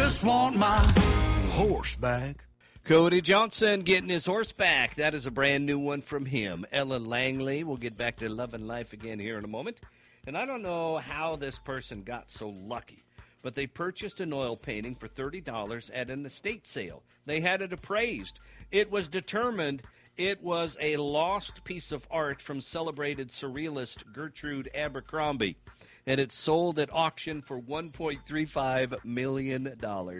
just want my horse back. Cody Johnson getting his horse back. That is a brand new one from him. Ella Langley. We'll get back to Love and Life again here in a moment. And I don't know how this person got so lucky, but they purchased an oil painting for $30 at an estate sale. They had it appraised. It was determined it was a lost piece of art from celebrated surrealist Gertrude Abercrombie, and it sold at auction for $1.35 million.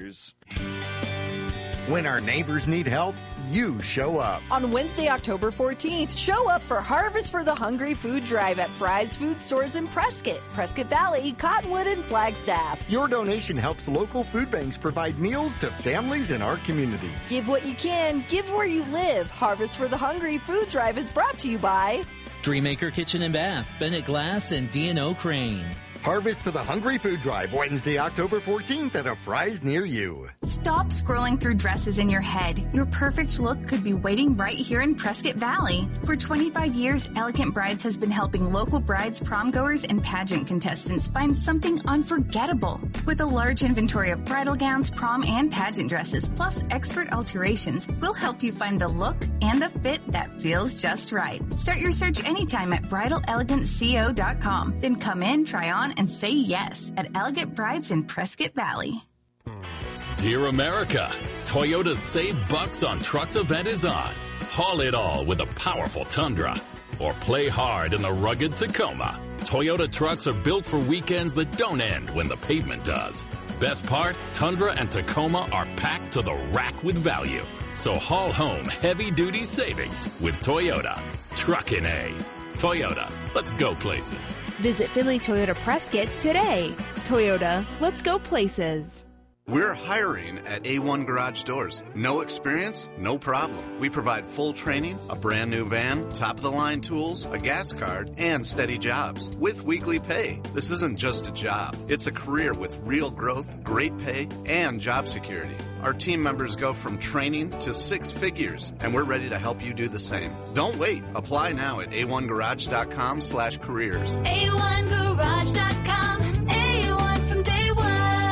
When our neighbors need help, you show up. On Wednesday, October 14th, show up for Harvest for the Hungry food drive at Fry's Food Stores in Prescott, Prescott Valley, Cottonwood, and Flagstaff. Your donation helps local food banks provide meals to families in our communities. Give what you can, give where you live. Harvest for the Hungry food drive is brought to you by Dreammaker Kitchen and Bath, Bennett Glass, and D&O Crane. Harvest for the Hungry Food Drive, Wednesday, October 14th at a Fry's near you. Stop scrolling through dresses in your head. Your perfect look could be waiting right here in Prescott Valley. For 25 years, Elegant Brides has been helping local brides, prom-goers, and pageant contestants find something unforgettable. With a large inventory of bridal gowns, prom, and pageant dresses, plus expert alterations, we'll help you find the look and the fit that feels just right. Start your search anytime at bridalelegantco.com. Then come in, try on, and say yes at Elegant Brides in Prescott Valley. Dear America, Toyota's Save Bucks on Trucks event is on. Haul it all with a powerful Tundra. Or play hard in the rugged Tacoma. Toyota trucks are built for weekends that don't end when the pavement does. Best part, Tundra and Tacoma are packed to the rack with value. So haul home heavy-duty savings with Toyota. Truckin' A. Toyota, let's go places. Visit Finley Toyota Prescott today. Toyota, let's go places. We're hiring at A1 Garage Doors. No experience? No problem. We provide full training, a brand new van, top-of-the-line tools, a gas card, and steady jobs with weekly pay. This isn't just a job. It's a career with real growth, great pay, and job security. Our team members go from training to 6 figures, and we're ready to help you do the same. Don't wait. Apply now at a1garage.com/careers. A1garage.com. A1 from day one.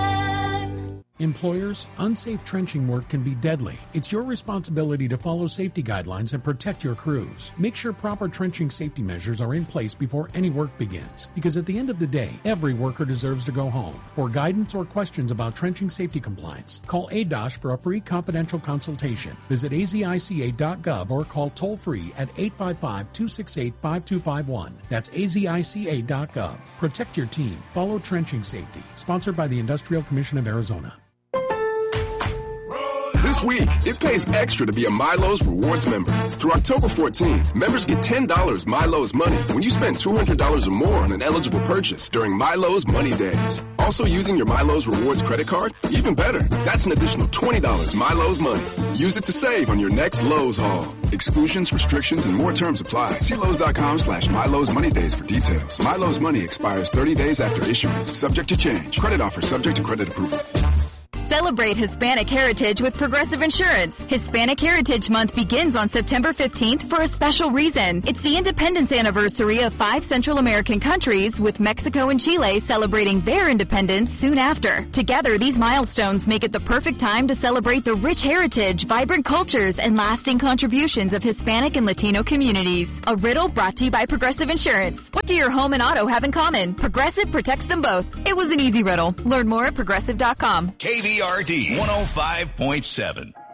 Employers, unsafe trenching work can be deadly. It's your responsibility to follow safety guidelines and protect your crews. Make sure proper trenching safety measures are in place before any work begins, because at the end of the day, every worker deserves to go home. For guidance or questions about trenching safety compliance, call ADOSH for a free confidential consultation. Visit azica.gov or call toll-free at 855-268-5251. That's azica.gov. Protect your team. Follow trenching safety. Sponsored by the Industrial Commission of Arizona. This week, it pays extra to be a Milo's Rewards member. Through October 14, members get $10 Milo's money when you spend $200 or more on an eligible purchase during Milo's Money Days. Also using your Milo's Rewards credit card? Even better, that's an additional $20 Milo's money. Use it to save on your next Lowe's haul. Exclusions, restrictions, and more terms apply. See Lowe's.com/Milo's Money Days for details. Milo's money expires 30 days after issuance. Subject to change. Credit offer subject to credit approval. Celebrate Hispanic Heritage with Progressive Insurance. Hispanic Heritage Month begins on September 15th for a special reason. It's the independence anniversary of 5 Central American countries, with Mexico and Chile celebrating their independence soon after. Together, these milestones make it the perfect time to celebrate the rich heritage, vibrant cultures, and lasting contributions of Hispanic and Latino communities. A riddle brought to you by Progressive Insurance. What do your home and auto have in common? Progressive protects them both. It was an easy riddle. Learn more at progressive.com. KVRD 105.7.